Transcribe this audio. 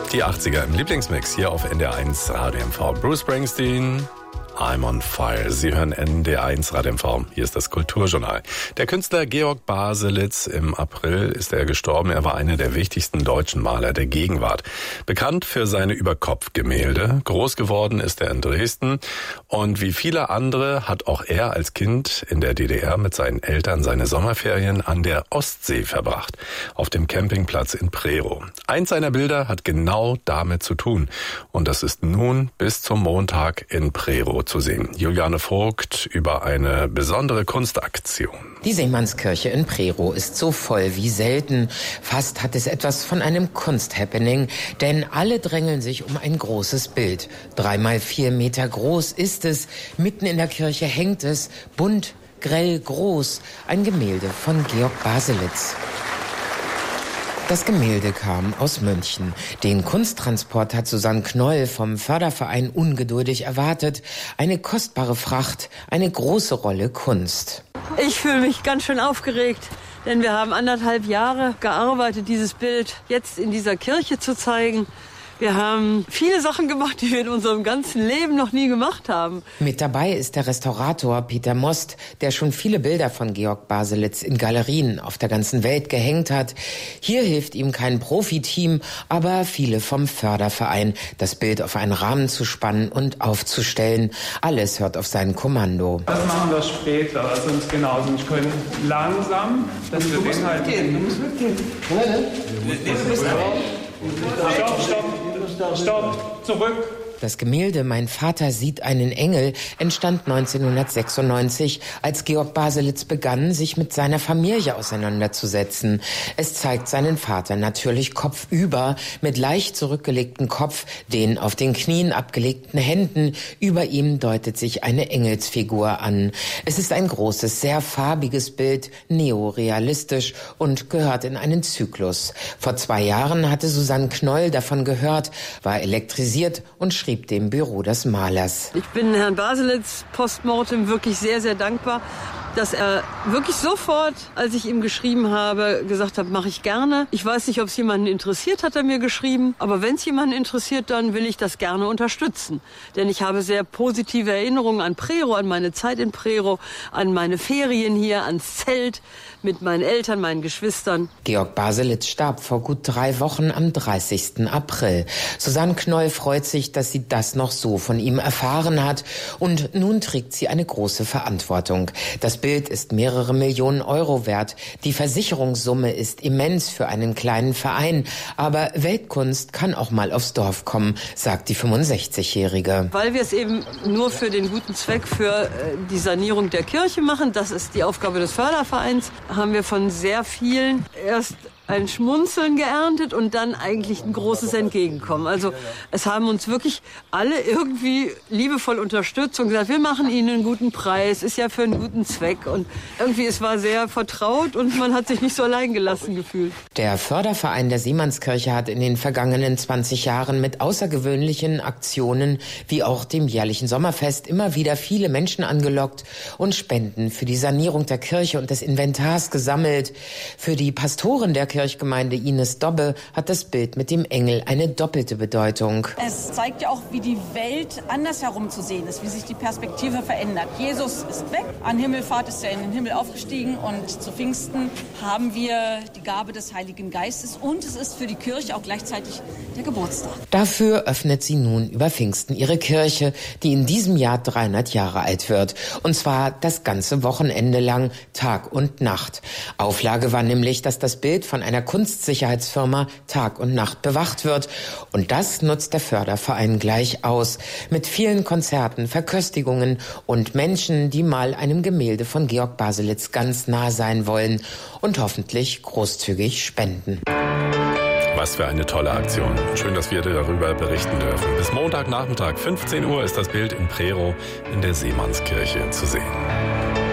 Die 80er im Lieblingsmix hier auf NDR1 Radio MV. Bruce Springsteen, I'm on Fire. Sie hören NDR1 Radio MV. Hier ist das Kulturjournal. Der Künstler Georg Baselitz, im April ist er gestorben. Er war einer der wichtigsten deutschen Maler der Gegenwart. Bekannt für seine Überkopfgemälde. Groß geworden ist er in Dresden. Und wie viele andere hat auch er als Kind in der DDR mit seinen Eltern seine Sommerferien an der Ostsee verbracht. Auf dem Campingplatz in Prerow. Eins seiner Bilder hat genau damit zu tun. Und das ist nun bis zum Montag in Prerow zu sehen. Juliane Vogt über eine besondere Kunstaktion. Die Seemannskirche in Prerow ist so voll wie selten. Fast hat es etwas von einem Kunsthappening, denn alle drängeln sich um ein großes Bild. 3 mal 4 Meter groß ist es. Mitten in der Kirche hängt es, bunt, grell, groß. Ein Gemälde von Georg Baselitz. Das Gemälde kam aus München. Den Kunsttransport hat Susanne Knoll vom Förderverein ungeduldig erwartet. Eine kostbare Fracht, eine große Rolle Kunst. Ich fühle mich ganz schön aufgeregt, denn wir haben 1,5 Jahre gearbeitet, dieses Bild jetzt in dieser Kirche zu zeigen. Wir haben viele Sachen gemacht, die wir in unserem ganzen Leben noch nie gemacht haben. Mit dabei ist der Restaurator Peter Most, der schon viele Bilder von Georg Baselitz in Galerien auf der ganzen Welt gehängt hat. Hier hilft ihm kein Profiteam, aber viele vom Förderverein, das Bild auf einen Rahmen zu spannen und aufzustellen. Alles hört auf sein Kommando. Das machen wir später, also uns genauso nicht können. Langsam, dass wir den halt... Du musst mitgehen. Stopp, zurück. Das Gemälde Mein Vater sieht einen Engel entstand 1996, als Georg Baselitz begann, sich mit seiner Familie auseinanderzusetzen. Es zeigt seinen Vater natürlich kopfüber, mit leicht zurückgelegtem Kopf, den auf den Knien abgelegten Händen. Über ihm deutet sich eine Engelsfigur an. Es ist ein großes, sehr farbiges Bild, neorealistisch und gehört in einen Zyklus. Vor 2 Jahren hatte Susanne Knoll davon gehört, war elektrisiert und schrieb dem Büro des Malers. Ich bin Herrn Baselitz postmortem wirklich sehr, sehr dankbar, dass er wirklich sofort, als ich ihm geschrieben habe, gesagt hat, mache ich gerne. Ich weiß nicht, ob es jemanden interessiert, hat er mir geschrieben. Aber wenn es jemanden interessiert, dann will ich das gerne unterstützen. Denn ich habe sehr positive Erinnerungen an Prerow, an meine Zeit in Prerow, an meine Ferien hier, ans Zelt mit meinen Eltern, meinen Geschwistern. Georg Baselitz starb vor gut 3 Wochen am 30. April. Susanne Knoll freut sich, dass sie das noch so von ihm erfahren hat. Und nun trägt sie eine große Verantwortung. Das Bild ist mehrere Millionen Euro wert. Die Versicherungssumme ist immens für einen kleinen Verein. Aber Weltkunst kann auch mal aufs Dorf kommen, sagt die 65-Jährige. Weil wir es eben nur für den guten Zweck, für die Sanierung der Kirche machen, das ist die Aufgabe des Fördervereins, haben wir von sehr vielen erst ein Schmunzeln geerntet und dann eigentlich ein großes Entgegenkommen. Also es haben uns wirklich alle irgendwie liebevoll unterstützt und gesagt, wir machen Ihnen einen guten Preis, ist ja für einen guten Zweck. Und irgendwie, es war sehr vertraut und man hat sich nicht so allein gelassen gefühlt. Der Förderverein der Seemannskirche hat in den vergangenen 20 Jahren mit außergewöhnlichen Aktionen wie auch dem jährlichen Sommerfest immer wieder viele Menschen angelockt und Spenden für die Sanierung der Kirche und des Inventars gesammelt. Für die Pastorin der Kirchgemeinde Ines Dobbe hat das Bild mit dem Engel eine doppelte Bedeutung. Es zeigt ja auch, wie die Welt andersherum zu sehen ist, wie sich die Perspektive verändert. Jesus ist weg, an Himmelfahrt ist er in den Himmel aufgestiegen und zu Pfingsten haben wir die Gabe des Heiligen Geistes und es ist für die Kirche auch gleichzeitig der Geburtstag. Dafür öffnet sie nun über Pfingsten ihre Kirche, die in diesem Jahr 300 Jahre alt wird. Und zwar das ganze Wochenende lang, Tag und Nacht. Auflage war nämlich, dass das Bild von einer Kunstsicherheitsfirma Tag und Nacht bewacht wird. Und das nutzt der Förderverein gleich aus. Mit vielen Konzerten, Verköstigungen und Menschen, die mal einem Gemälde von Georg Baselitz ganz nah sein wollen und hoffentlich großzügig spenden. Was für eine tolle Aktion. Schön, dass wir darüber berichten dürfen. Bis Montagnachmittag, 15 Uhr, ist das Bild in Prerow in der Seemannskirche zu sehen.